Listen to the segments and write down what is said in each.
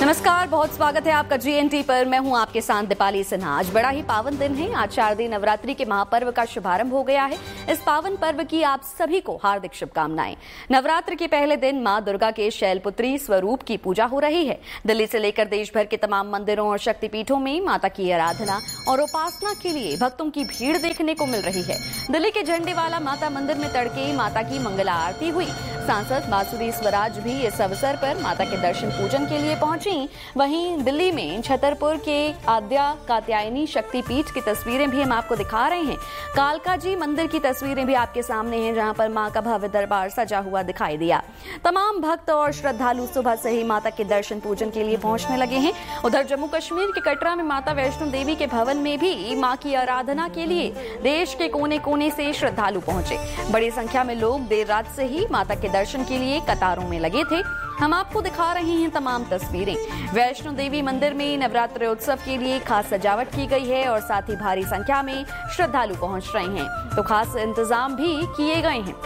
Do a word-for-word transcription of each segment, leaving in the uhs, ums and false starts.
नमस्कार, बहुत स्वागत है आपका जीएनटी पर। मैं हूं आपके साथ दीपाली सिन्हा। आज बड़ा ही पावन दिन है। आज शारदीय नवरात्रि के महापर्व का शुभारंभ हो गया है। इस पावन पर्व की आप सभी को हार्दिक शुभकामनाएं। नवरात्र के पहले दिन मां दुर्गा के शैलपुत्री स्वरूप की पूजा हो रही है। दिल्ली से लेकर देश भर के तमाम मंदिरों और शक्तिपीठों में माता की आराधना और उपासना के लिए भक्तों की भीड़ देखने को मिल रही है। दिल्ली के झंडेवाला माता मंदिर में तड़के माता की मंगला आरती हुई। सांसद बांसुरी स्वराज भी इस अवसर पर माता के दर्शन पूजन के लिए पहुंची। वहीं दिल्ली में छतरपुर के आद्या कात्यायनी शक्तिपीठ की तस्वीरें भी हम आपको दिखा रहे हैं। कालका जी मंदिर की तस्वीरें भी आपके सामने हैं, जहां पर मां का भव्य दरबार सजा हुआ दिखाई दिया। तमाम भक्त और श्रद्धालु सुबह से ही माता के दर्शन पूजन के लिए पहुंचने लगे हैं। उधर जम्मू कश्मीर के कटरा में माता वैष्णो देवी के भवन में भी मां की आराधना के लिए देश के कोने कोने से श्रद्धालु पहुंचे। बड़ी संख्या में लोग देर रात से ही माता के दर्शन के लिए कतारों में लगे थे। हम आपको दिखा रहे हैं तमाम तस्वीरें। वैष्णो देवी मंदिर में नवरात्रि उत्सव के लिए खास सजावट की गई है और साथ ही भारी संख्या में श्रद्धालु पहुंच रहे हैं, तो खास इंतजाम भी किए गए हैं।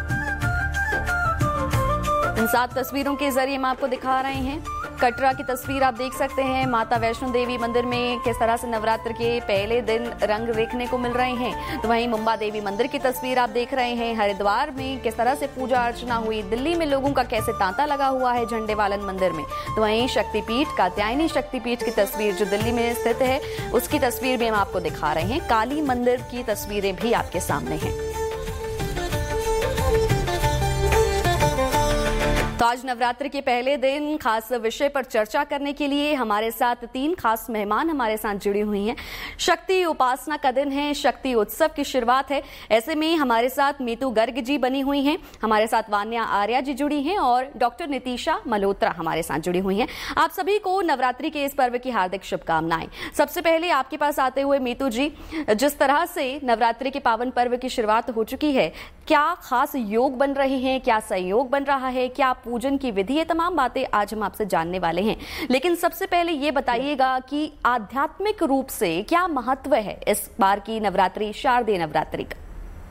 इन सात तस्वीरों के जरिए हम आपको दिखा रहे हैं। कटरा की तस्वीर आप देख सकते हैं। माता वैष्णो देवी मंदिर में किस तरह से नवरात्र के पहले दिन रंग देखने को मिल रहे हैं, तो वहीं मुंबा देवी मंदिर की तस्वीर आप देख रहे हैं। हरिद्वार में किस तरह से पूजा अर्चना हुई। दिल्ली में लोगों का कैसे तांता लगा हुआ है झंडेवालन मंदिर में। तो वहीं शक्तिपीठ कात्यायनी शक्तिपीठ की तस्वीर जो दिल्ली में स्थित है, उसकी तस्वीर भी हम आपको दिखा रहे हैं। काली मंदिर की तस्वीरें भी आपके सामने हैं। तो आज नवरात्रि के पहले दिन खास विषय पर चर्चा करने के लिए हमारे साथ तीन खास मेहमान हमारे साथ जुड़ी हुई हैं। शक्ति उपासना का दिन है, शक्ति उत्सव की शुरुआत है। ऐसे में हमारे साथ मीतू गर्ग जी बनी हुई हैं, हमारे साथ वान्या आर्या जी जुड़ी हैं और डॉक्टर नितिशा मल्होत्रा हमारे साथ जुड़ी हुई हैं। आप सभी को नवरात्रि के इस पर्व की हार्दिक शुभकामनाएं। सबसे पहले आपके पास आते हुए मीतू जी, जिस तरह से नवरात्रि के पावन पर्व की शुरुआत हो चुकी है, क्या खास योग बन रहे हैं, क्या सहयोग बन रहा है, क्या पूजन की विधि, ये तमाम बातें आज हम आपसे जानने वाले हैं। लेकिन सबसे पहले ये बताइएगा कि आध्यात्मिक रूप से क्या महत्व है इस बार की नवरात्रि, शारदीय नवरात्रि का?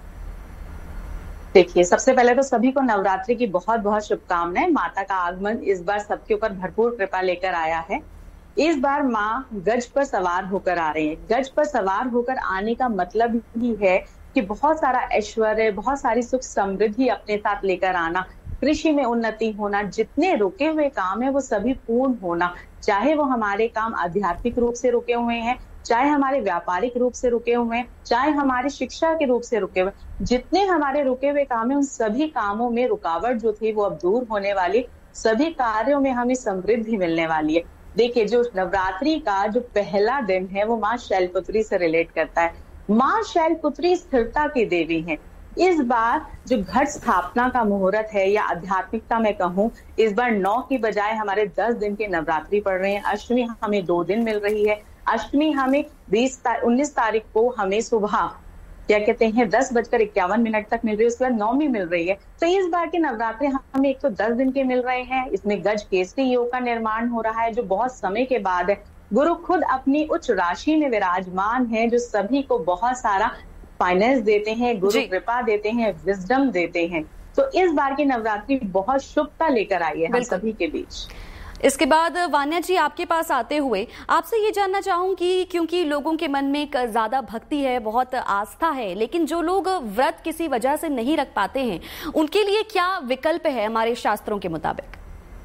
देखिए, सबसे पहले तो सभी को नवरात्रि की बहुत बहुत शुभकामनाएं। माता का आगमन इस बार सबके ऊपर भरपूर कृपा लेकर आया है। इस बार माँ गज पर सवार होकर आ रही है। गज पर सवार होकर आने का मतलब ही है कि बहुत सारा ऐश्वर्य, बहुत सारी सुख समृद्धि अपने साथ लेकर आना, कृषि में उन्नति होना, जितने रुके हुए काम है वो सभी पूर्ण होना। चाहे वो हमारे काम आध्यात्मिक रूप से रुके हुए हैं, चाहे हमारे व्यापारिक रूप से रुके हुए हैं, चाहे हमारे शिक्षा के रूप से रुके हुए, जितने हमारे रुके हुए काम है उन सभी कामों में रुकावट जो थी वो अब दूर होने वाली। सभी कार्यों में हमें समृद्धि मिलने वाली है। देखिए, जो नवरात्रि का जो पहला दिन है वो माँ शैलपुत्री से रिलेट करता है। माँ शैलपुत्री स्थिरता की देवी है। इस बार जो घट स्थापना का मुहूर्त है या आध्यात्मिकता में कहूँ, इस बार नौ की बजाय हमारे दस दिन के नवरात्रि पड़ रहे हैं। अष्टमी हमें दो दिन मिल रही है। अष्टमी हमें बीस उन्नीस तारीख को हमें सुबह क्या कहते हैं दस बजकर इक्यावन मिनट तक मिल रही है। उसके बाद नौमी मिल रही है। तो इस बार के नवरात्रि हमें एक तो दस दिन के मिल रहे हैं। इसमें गज केसरी योग का निर्माण हो रहा है जो बहुत समय के बाद है। गुरु खुद अपनी उच्च राशि में विराजमान है जो सभी को बहुत सारा फाइनेंस देते हैं, गुरु कृपा देते हैं, विजडम देते हैं। तो इस बार की नवरात्रि बहुत शुभता लेकर आई है हम सभी के बीच। इसके बाद वान्या जी, आपके पास आते हुए आपसे ये जानना चाहूंगी, क्योंकि लोगों के मन में ज्यादा भक्ति है, बहुत आस्था है, लेकिन जो लोग व्रत किसी वजह से नहीं रख पाते हैं, उनके लिए क्या विकल्प है हमारे शास्त्रों के मुताबिक?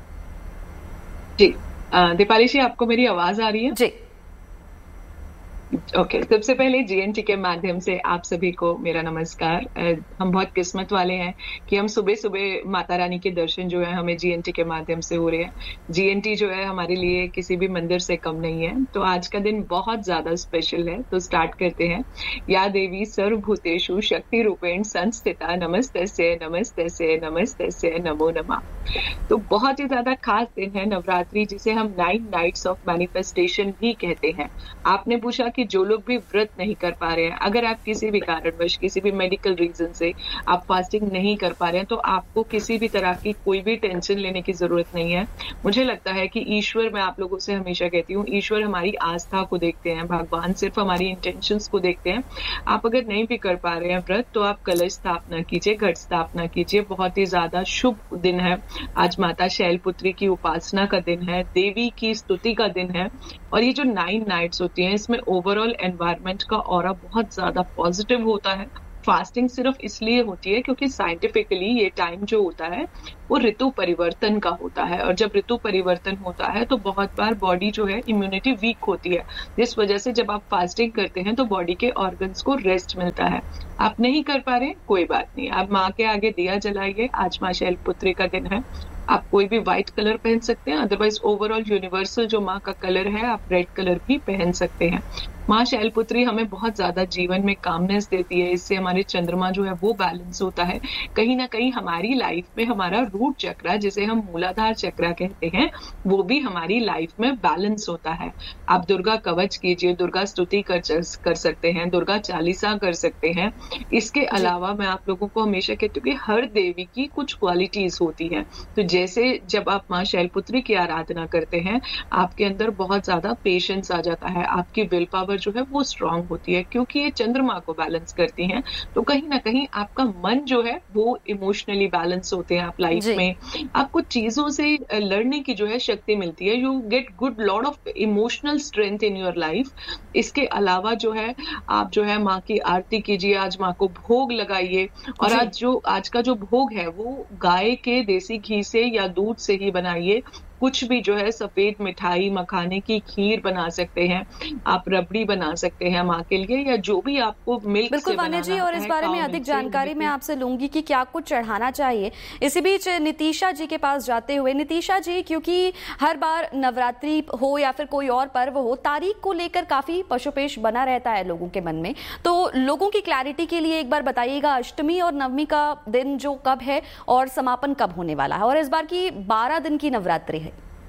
जी दीपाली जी, आपको मेरी आवाज आ रही है? जी ओके okay. सबसे पहले जीएनटी के माध्यम से आप सभी को मेरा नमस्कार। हम बहुत किस्मत वाले हैं कि हम सुबह सुबह माता रानी के दर्शन जो है हमें जीएनटी के माध्यम से हो रहे हैं। जीएनटी जो है हमारे लिए किसी भी मंदिर से कम नहीं है। तो आज का दिन बहुत ज्यादा स्पेशल है। तो स्टार्ट करते हैं। या देवी सर्वभूतेषु शक्ति रूपेण संस्थिता नमस्तस्यै नमस्तस्यै नमस्तस्यै नमो नमः। तो बहुत ही ज्यादा खास दिन है नवरात्रि, जिसे हम नाइन नाइट्स ऑफ मैनिफेस्टेशन भी कहते हैं। आपने पूछा कि जो लोग भी व्रत नहीं कर पा रहे हैं, अगर आप किसी भी कारणवश, किसी भी मेडिकल रीजन से आप फास्टिंग नहीं कर पा रहे हैं, तो आपको किसी भी तरह की कोई भी टेंशन लेने की जरूरत नहीं है। मुझे लगता है कि ईश्वर, मैं आप लोगों से हमेशा कहती हूँ, ईश्वर हमारी आस्था को देखते हैं, भगवान सिर्फ हमारी इंटेंशंस को देखते हैं। आप अगर नहीं भी कर पा रहे हैं व्रत, तो आप कलश स्थापना कीजिए, घट स्थापना कीजिए। बहुत ही ज्यादा शुभ दिन है आज, माता शैलपुत्री की उपासना का दिन है, देवी की स्तुति का दिन है। और ये जो नाइन नाइट्स होती हैं, इसमें ओवरऑल एनवायरनमेंट का ऑरा बहुत ज्यादा पॉजिटिव होता है। फास्टिंग सिर्फ इसलिए होती है क्योंकि साइंटिफिकली ये टाइम जो होता है वो ऋतु परिवर्तन का होता है, और जब ऋतु परिवर्तन होता है तो बहुत बार बॉडी जो है इम्यूनिटी वीक होती है, जिस वजह से जब आप फास्टिंग करते हैं तो बॉडी के ऑर्गन्स को रेस्ट मिलता है। आप नहीं कर पा रहे, कोई बात नहीं, आप माँ के आगे दिया जलाइए। आज माँ शैलपुत्री का दिन है, आप कोई भी व्हाइट कलर पहन सकते हैं, अदरवाइज ओवरऑल यूनिवर्सल जो माँ का कलर है आप रेड कलर भी पहन सकते हैं। माँ शैलपुत्री हमें बहुत ज्यादा जीवन में कामनेस देती है, इससे हमारे चंद्रमा जो है वो बैलेंस होता है। कहीं ना कहीं हमारी लाइफ में हमारा रूट चक्र, जिसे हम मूलाधार चक्र कहते हैं, वो भी हमारी लाइफ में बैलेंस होता है। आप दुर्गा कवच कीजिए, दुर्गा स्तुति कर, कर सकते हैं, दुर्गा चालीसा कर सकते हैं। इसके अलावा मैं आप लोगों को हमेशा कहती हूँ कि हर देवी की कुछ क्वालिटीज होती हैं। तो जैसे जब आप माँ शैलपुत्री की आराधना करते हैं, आपके अंदर बहुत ज्यादा पेशेंस आ जाता है, आपकी विल पावर जो है वो स्ट्रांग होती है, क्योंकि ये चंद्रमा को बैलेंस करती हैं। तो कहीं ना कहीं आपका मन जो है वो इमोशनली बैलेंस होते हैं। आप लाइफ में आपको चीजों से लड़ने की जो है शक्ति मिलती है। You get good lot of emotional strength in your life. इसके अलावा जो है आप जो है माँ की आरती कीजिए, आज माँ को भोग लगाइए। और आज जो आज का जो भोग है वो गाय के देसी घी से या दूध से ही बनाइए। कुछ भी जो है सफेद मिठाई, मखाने की खीर बना सकते हैं, आप रबड़ी बना सकते हैं माँ के लिए, या जो भी आपको मिल्क बिल्कुल से वान्या जी, और इस बारे में अधिक जानकारी मैं आपसे लूंगी कि क्या कुछ चढ़ाना चाहिए। इसी बीच नितिशा जी के पास जाते हुए, नितिशा जी, क्योंकि हर बार नवरात्रि हो या फिर कोई और पर्व हो, तारीख को लेकर काफी पशुपेश बना रहता है लोगों के मन में, तो लोगों की क्लैरिटी के लिए एक बार बताइएगा, अष्टमी और नवमी का दिन जो कब है और समापन कब होने वाला है, और इस बार की बारह दिन की नवरात्रि है।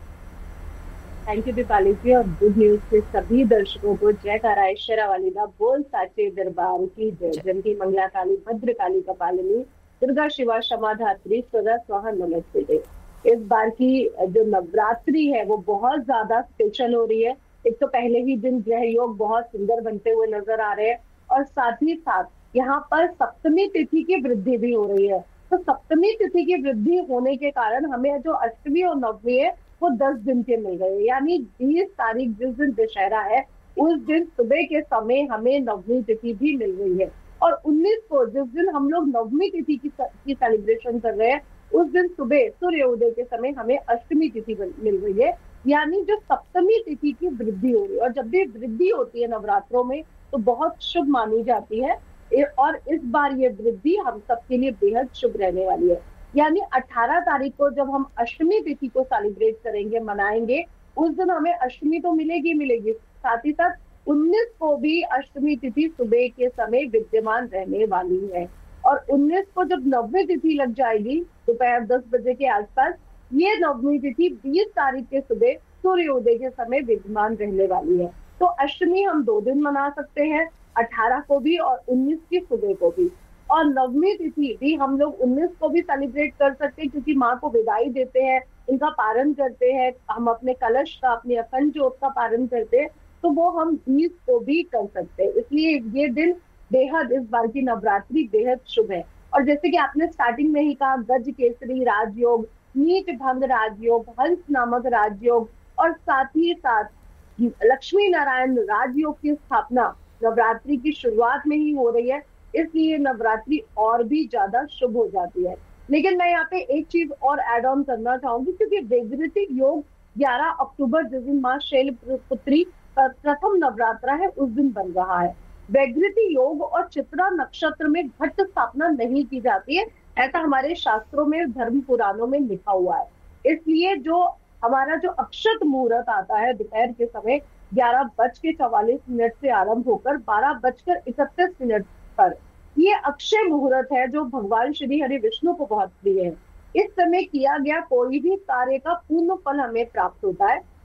थैंक यू दीपाली जी, और गुड न्यूज के सभी दर्शकों को जय तारा शेरावाली दा बोल साचे दरबार की जय। जनकी मंगला काली भद्र काली कपालिनी दुर्गा शिवा क्षमा धात्री सदा स्वाहा नमस्ते। इस बार की जो नवरात्रि है वो बहुत ज्यादा स्पेशल हो रही है। एक तो पहले ही दिन ग्रह योग बहुत सुंदर बनते हुए नजर आ रहे हैं, और साथ ही साथ यहाँ पर सप्तमी तिथि की वृद्धि भी हो रही है। तो सप्तमी तिथि की वृद्धि होने के कारण हमें जो अष्टमी और नवमी है वो दस दिन के मिल गए, यानी बीस तारीख जिस दिन दशहरा है उस दिन सुबह के समय हमें नवमी तिथि भी मिल रही है। और उन्नीस को जिस दिन हम लोग नवमी तिथि की, की सेलिब्रेशन कर रहे हैं, उस दिन सुबह सूर्योदय के समय हमें अष्टमी तिथि मिल रही है, यानी जो सप्तमी तिथि की वृद्धि हो रही है। और जब भी वृद्धि होती है नवरात्रों में तो बहुत शुभ मानी जाती है, और इस बार ये वृद्धि हम सबके लिए बेहद शुभ रहने वाली है। यानी अठारह तारीख को जब हम अष्टमी तिथि को सेलिब्रेट करेंगे, मनाएंगे, उस दिन हमें अष्टमी तो मिलेगी मिलेगी साथ ही साथ उन्नीस को भी अष्टमी तिथि सुबह के समय विद्यमान रहने वाली है। और उन्नीस को जब नवमी तिथि लग जाएगी दोपहर दस बजे के आसपास, ये नवमी तिथि बीस तारीख के सुबह सूर्योदय के समय विद्यमान रहने वाली है। तो अष्टमी हम दो दिन मना सकते हैं, अठारह को भी और उन्नीस की सुबह को भी। और नवमी तिथि भी हम लोग उन्नीस को भी सेलिब्रेट कर सकते हैं, क्योंकि माँ को विदाई देते हैं, इनका पारण करते हैं, हम अपने कलश का, अपनी अखंड ज्योत का पारण करते हैं, तो वो हम बीस को भी कर सकते हैं। इसलिए ये दिन बेहद, इस बार की नवरात्रि बेहद शुभ है। और जैसे कि आपने स्टार्टिंग में ही कहा, गज केसरी राजयोग, नीच भंग राजयोग, हंस नामक राजयोग, और साथ ही साथ लक्ष्मी नारायण राजयोग की स्थापना नवरात्रि की शुरुआत में ही हो रही है, इसलिए नवरात्रि और भी ज्यादा शुभ हो जाती है। लेकिन मैं यहाँ पे एक चीज और एड ऑन करना चाहूंगी, क्योंकि वैगृतिक योग ग्यारह अक्टूबर जिस दिन माँ शैलपुत्री का प्रथम नवरात्रा है उस दिन बन रहा है। वैगृतिक योग और चित्रा नक्षत्र में घट स्थापना नहीं की जाती है, ऐसा हमारे शास्त्रों में, धर्म पुराणों में लिखा हुआ है। इसलिए जो हमारा जो अक्षत मुहूर्त आता है दोपहर के समय ग्यारह बज के चौवालीस मिनट से आरंभ होकर बारह बजकर इकतीस मिनट पर, ये अक्षय मुहूर्त है जो भगवान श्री हरि विष्णु को बहुत प्रिय है। इस समय किया गया कोई भी कार्य का पूर्ण फल हमें प्राप्त होता है।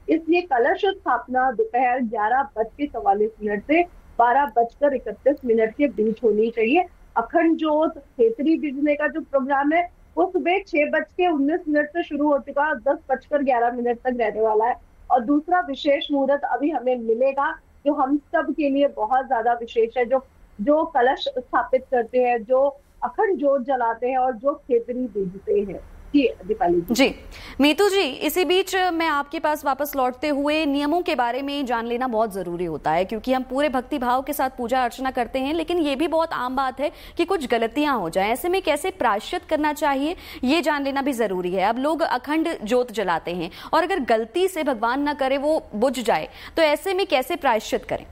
इसलिए कलश स्थापना दोपहर ग्यारह बज के चौवालीस मिनट से बारह बजकर इकतीस मिनट के बीच होनी चाहिए। अखंड ज्योत खेतरी बीजने का जो प्रोग्राम है वो सुबह छह बज के उन्नीस मिनट से शुरू हो चुका है, दस बजकर ग्यारह मिनट तक रहने वाला है। और दूसरा विशेष मुहूर्त अभी हमें मिलेगा जो हम सब के लिए बहुत ज्यादा विशेष है, जो जो कलश स्थापित करते हैं, जो अखंड ज्योत जलाते हैं और जो खेतरी बीजते हैं। जी दीपाली जी। जी मीतू जी, इसी बीच मैं आपके पास वापस लौटते हुए नियमों के बारे में जान लेना बहुत जरूरी होता है, क्योंकि हम पूरे भक्ति भाव के साथ पूजा अर्चना करते हैं, लेकिन ये भी बहुत आम बात है कि कुछ गलतियां हो जाएं। ऐसे में कैसे प्रायश्चित करना चाहिए ये जान लेना भी जरूरी है। अब लोग अखंड ज्योत जलाते हैं और अगर गलती से भगवान न करे वो बुझ जाए, तो ऐसे में कैसे प्रायश्चित करें?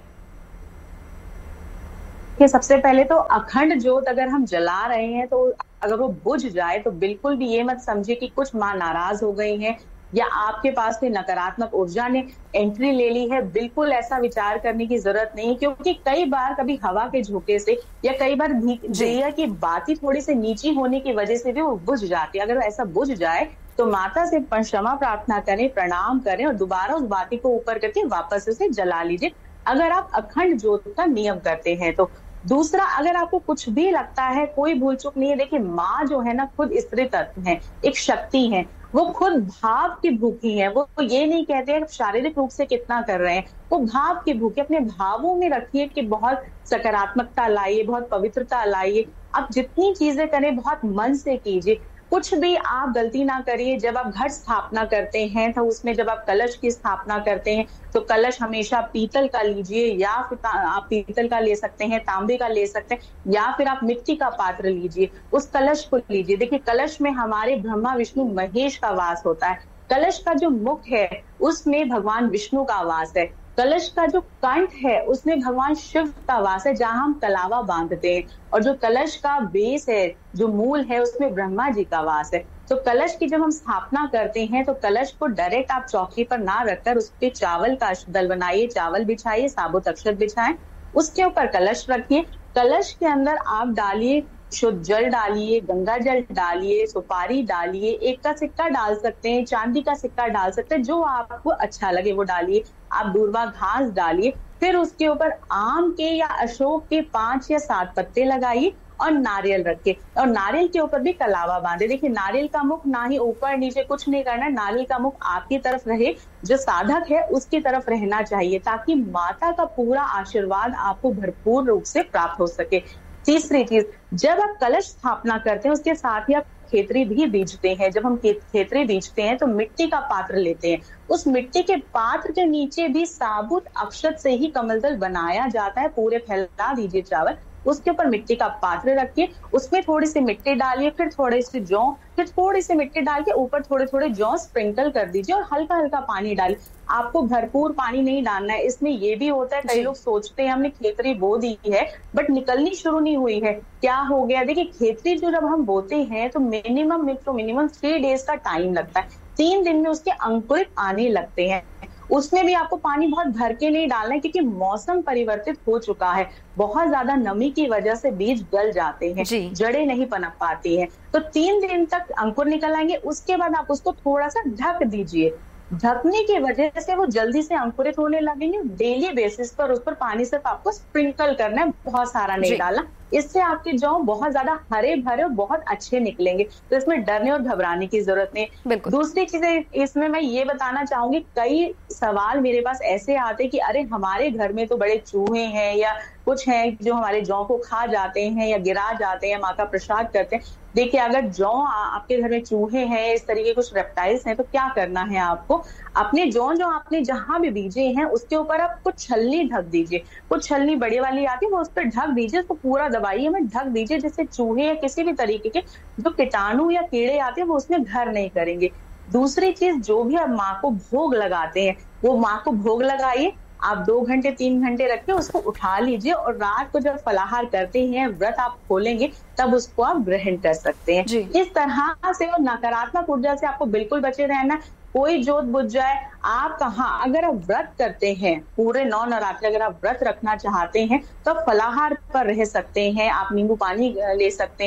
कि सबसे पहले तो अखंड ज्योत अगर हम जला रहे हैं तो अगर वो बुझ जाए तो बिल्कुल भी ये मत समझिए कि कुछ माँ नाराज हो गई हैं या आपके पास में नकारात्मक ऊर्जा ने एंट्री ले ली है। बिल्कुल ऐसा विचार करने की जरूरत नहीं, क्योंकि कई बार कभी हवा के झोंके से या कई बार दिया की बाती थोड़ी सी नीची होने की वजह से भी वो बुझ जाती है। अगर ऐसा बुझ जाए तो माता से क्षमा प्रार्थना करें, प्रणाम करें और दोबारा उस बाती को ऊपर करके वापस उसे जला लीजिए, अगर आप अखंड ज्योत का नियम करते हैं तो। दूसरा, अगर आपको कुछ भी लगता है, कोई भूल चूक नहीं है, देखिए माँ जो है ना खुद स्त्री तत्व है, एक शक्ति है, वो खुद भाव की भूखी है। वो ये नहीं कहते हैं शारीरिक रूप से कितना कर रहे हैं, वो भाव की भूखी। अपने भावों में रखिए कि बहुत सकारात्मकता लाइए, बहुत पवित्रता लाइए। आप जितनी चीजें करें बहुत मन से कीजिए, कुछ भी आप गलती ना करिए। जब आप घट स्थापना करते हैं तो उसमें जब आप कलश की स्थापना करते हैं तो कलश हमेशा पीतल का लीजिए, या फिर आप पीतल का ले सकते हैं, तांबे का ले सकते हैं, या फिर आप मिट्टी का पात्र लीजिए, उस कलश को लीजिए। देखिए कलश में हमारे ब्रह्मा विष्णु महेश का वास होता है। कलश का जो मुख है उसमें भगवान विष्णु का वास है। कलश का जो कंठ है उसमें भगवान शिव का वास है, जहां हम कलावा बांधते हैं। और जो कलश का बेस है, जो मूल है, उसमें ब्रह्मा जी का वास है। तो कलश की जब हम स्थापना करते हैं तो कलश को डायरेक्ट आप चौकी पर ना रखकर उस पे चावल का दल बनाइए, चावल बिछाइए, साबुत अक्षत बिछाएं, उसके ऊपर कलश रखिए। कलश के अंदर आप डालिए शुद्ध जल, डालिए गंगा जल, डालिए सुपारी, डालिए एक का सिक्का डाल सकते हैं, चांदी का सिक्का डाल सकते हैं, जो आपको अच्छा लगे वो डालिए। आप दूर्वा घास डालिए, फिर उसके ऊपर आम के या अशोक के पांच या सात पत्ते लगाइए और नारियल रखे, और नारियल के ऊपर भी कलावा बांधे। देखिए नारियल का मुख ना ही ऊपर नीचे कुछ नहीं करना है, नारियल का मुख आपकी तरफ रहे, जो साधक है उसकी तरफ रहना चाहिए, ताकि माता का पूरा आशीर्वाद आपको भरपूर रूप से प्राप्त हो सके। तीसरी चीज, जब आप कलश स्थापना करते हैं उसके साथ ही आप खेतरी भी बीजते हैं। जब हम खेतरी बीजते हैं तो मिट्टी का पात्र लेते हैं, उस मिट्टी के पात्र के नीचे भी साबुत अक्षत से ही कमलदल बनाया जाता है। पूरे फैला दीजिए चावल, उसके ऊपर मिट्टी का पात्र रखिए, उसमें थोड़ी सी मिट्टी डालिए, फिर थोड़े से जौ, फिर थोड़ी सी मिट्टी डाल के ऊपर थोड़े थोड़े जौ स्प्रिंकल कर दीजिए और हल्का हल्का पानी डालिए। आपको भरपूर पानी नहीं डालना है। इसमें ये भी होता है, कई लोग सोचते हैं हमने खेतरी बो दी है बट निकलनी शुरू नहीं हुई है, क्या हो गया? देखिए खेतरी जो जब हम बोते हैं तो मिनिमम तो मिनिमम थ्री डेज का टाइम लगता है, तीन दिन में उसके अंकुरित आने लगते हैं। उसमें भी आपको पानी बहुत भर के नहीं डालना है, क्योंकि मौसम परिवर्तित हो चुका है, बहुत ज्यादा नमी की वजह से बीज गल जाते हैं, जड़ें नहीं पनप पाती हैं। तो तीन दिन तक अंकुर निकल आएंगे, उसके बाद आप उसको थोड़ा सा ढक दीजिए। ढकने की वजह से वो जल्दी से अंकुरित होने लगेंगे। डेली बेसिस पर उस पर पानी सिर्फ आपको स्प्रिंकल करना है, बहुत सारा नहीं डालना। इससे आपके जौ बहुत ज्यादा हरे भरे और बहुत अच्छे निकलेंगे, तो इसमें डरने और घबराने की जरूरत नहीं। दूसरी चीज इसमें मैं ये बताना चाहूंगी, कई सवाल मेरे पास ऐसे आते कि अरे हमारे घर में तो बड़े चूहे हैं या कुछ हैं जो हमारे जौ को खा जाते हैं या गिरा जाते हैं, माँ का प्रसाद करते हैं। देखिए अगर जौ आपके घर में चूहे हैं, इस तरीके कुछ रेप्टाइल्स हैं, तो क्या करना है आपको, अपने जौ जो आपने जहां भी बीजे हैं उसके ऊपर आप कुछ छलनी ढक दीजिए। कुछ छलनी बड़ी वाली आती है, वो उस पर ढक दीजिए, उसको पूरा दबाइए में ढक दीजिए, जिससे चूहे या किसी भी तरीके के जो कीटाणु या कीड़े आते हैं वो उसमें घर नहीं करेंगे। दूसरी चीज, जो भी आप माँ को भोग लगाते हैं वो माँ को भोग लगाइए। आप दो घंटे तीन घंटे रख के उसको उठा लीजिए, और रात को जब फलाहार करते हैं, व्रत आप खोलेंगे, तब उसको आप ग्रहण कर सकते हैं। इस तरह से और नकारात्मक ऊर्जा से आपको बिल्कुल बचे रहना। कोई जोत बुझ जाए, आप कहाँ, अगर आप व्रत करते हैं पूरे नौ नवरात्रि, अगर आप व्रत रखना चाहते हैं तो फलाहार पर रह सकते हैं, आप नींबू पानी ले सकते हैं,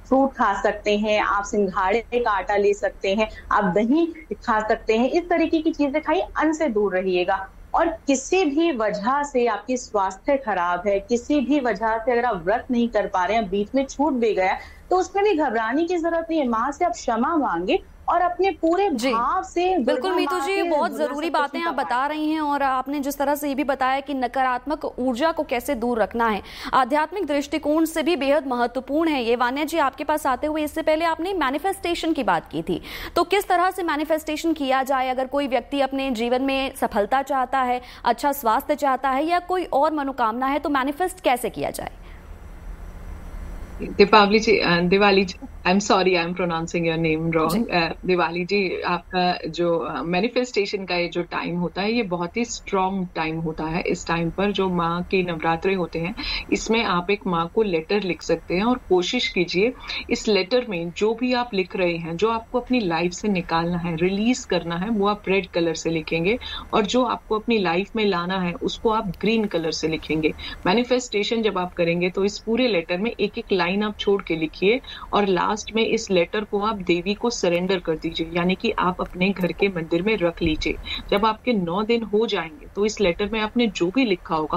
फ्रूट खा सकते हैं, आप सिंघाड़े का आटा ले सकते हैं, आप दही खा सकते हैं। इस तरीके की चीजें खाइए, अन्न से दूर रहिएगा। और किसी भी वजह से आपकी स्वास्थ्य खराब है, किसी भी वजह से अगर आप व्रत नहीं कर पा रहे हैं, बीच में छूट भी गया, तो उसमें भी घबराने की जरूरत नहीं है। माँ से आप क्षमा मांगे और अपने पूरे भाव से। बिल्कुल मीतू जी, बहुत जरूरी बातें आप बता रही हैं और आपने जिस तरह से ये भी बताया कि नकारात्मक ऊर्जा को कैसे दूर रखना है, आध्यात्मिक दृष्टिकोण से भी बेहद महत्वपूर्ण है ये। वान्या जी, आपके पास आते हुए इससे पहले आपने मैनिफेस्टेशन की बात की थी, तो किस तरह से मैनिफेस्टेशन किया जाए अगर कोई व्यक्ति अपने जीवन में सफलता चाहता है, अच्छा स्वास्थ्य चाहता है या कोई और मनोकामना है, तो मैनिफेस्ट कैसे किया जाए? दीपावली जी, दिवाली जी, I am sorry, I am pronouncing your name wrong. Diwali जी, आपका जो मैनिफेस्टेशन uh, का ये जो टाइम होता है, ये बहुत ही स्ट्रॉन्ग टाइम होता है। इस टाइम पर जो माँ के नवरात्रे होते हैं, इसमें आप एक माँ को लेटर लिख सकते हैं और कोशिश कीजिए इस लेटर में जो भी आप लिख रहे हैं, जो आपको अपनी लाइफ से निकालना है, रिलीज करना है, वो आप रेड कलर से लिखेंगे और जो आपको अपनी लाइफ में लाना है उसको आप ग्रीन कलर से लिखेंगे। मैनिफेस्टेशन जब आप करेंगे तो इस पूरे लेटर में एक एक लाइन आप छोड़ के लिखिए और लास्ट में इस लेटर को आप देवी को सरेंडर कर दीजिए, यानी कि आप अपने घर के मंदिर में रख लीजिए। जब आपके नौ दिन हो जाएंगे तो इस लेटर में आपने जो भी लिखा होगा